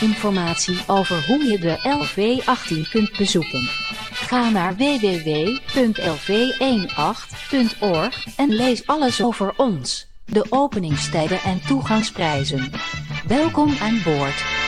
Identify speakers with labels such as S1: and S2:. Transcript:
S1: informatie over hoe je de LV18 kunt bezoeken. Ga naar www.lv18.org en lees alles over ons, de openingstijden en toegangsprijzen. Welkom aan boord.